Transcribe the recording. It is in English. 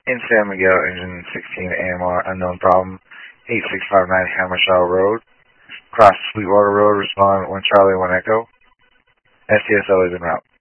In San Miguel, engine 16 AMR, unknown problem, 8659 Hammershaw Road. Cross Sweetwater Road, respond 1 Charlie 1 Echo. STSL is en route.